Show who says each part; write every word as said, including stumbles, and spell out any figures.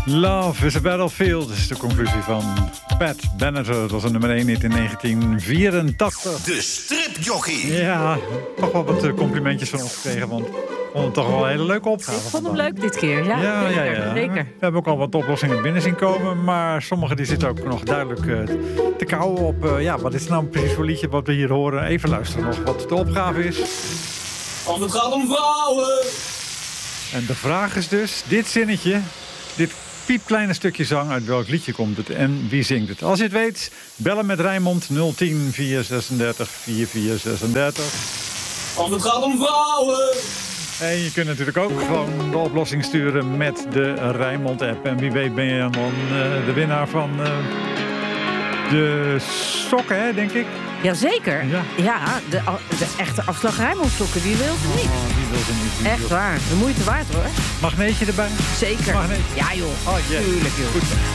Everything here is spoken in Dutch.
Speaker 1: Love is a Battlefield, dat is de conclusie van Pat Benatar. Dat was een nummer één hit in negentien vierentachtig.
Speaker 2: De stripjockey.
Speaker 1: Ja, toch wel wat complimentjes van ons gekregen, want we vonden het toch wel een hele leuke opgave.
Speaker 3: Ik vond hem leuk dit keer, ja.
Speaker 1: Ja, ja,
Speaker 3: zeker,
Speaker 1: ja.
Speaker 3: zeker.
Speaker 1: We hebben ook al wat oplossingen binnen zien komen, maar sommige die zitten ook nog duidelijk uh, te kauwen op... Uh, ja, wat is nou precies voor liedje wat we hier horen? Even luisteren nog wat de opgave is.
Speaker 4: Want het gaat om vrouwen.
Speaker 1: En de vraag is dus, dit zinnetje, dit piepkleine stukje zang, uit welk liedje komt het en wie zingt het? Als je het weet, bellen met Rijnmond nul tien vier zesendertig vierentveertig zesendertig.
Speaker 4: Want het gaat om vrouwen.
Speaker 1: En je kunt natuurlijk ook gewoon de oplossing sturen met de Rijnmond-app. En wie weet ben je dan uh, de winnaar van uh, de sokken, hè, denk ik.
Speaker 3: Jazeker.
Speaker 1: Ja,
Speaker 3: ja de, de echte afslag Rijnmond-sokken, wie wil ze niet?
Speaker 1: Oh, die wil ze niet. Die
Speaker 3: Echt
Speaker 1: wil...
Speaker 3: waar, de moeite waard hoor.
Speaker 1: Magneetje erbij?
Speaker 3: Zeker.
Speaker 1: Magneetje.
Speaker 3: Ja joh,
Speaker 1: Oh, yes.
Speaker 3: tuurlijk joh.
Speaker 1: Goed.